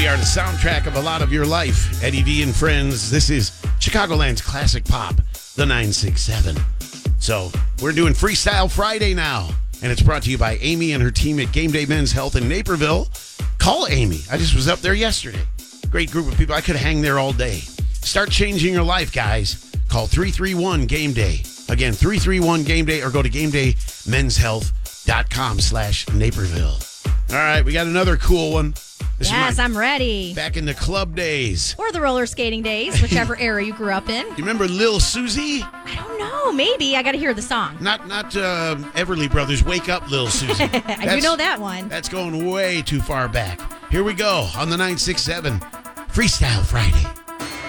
We are the soundtrack of a lot of your life. Eddie V and friends. This is Chicagoland's classic pop, the 967. So we're doing Freestyle Friday now, and it's brought to you by Amy and her team at Game Day Men's Health in Naperville. Call Amy. I just was up there yesterday. Great group of people. I could hang there all day. Start changing your life, guys. Call 331-GAME-DAY. Again, 331-GAME-DAY, or go to GameDayMen'sHealth.com/Naperville. All right, we got another cool one. Yes, I'm ready. Back in the club days. Or the roller skating days, whichever era you grew up in. You remember Lil Susie? I don't know. Maybe. I got to hear the song. Not Everly Brothers, Wake Up, Lil Susie. I do know that one. That's going way too far back. Here we go on the 967 Freestyle Friday.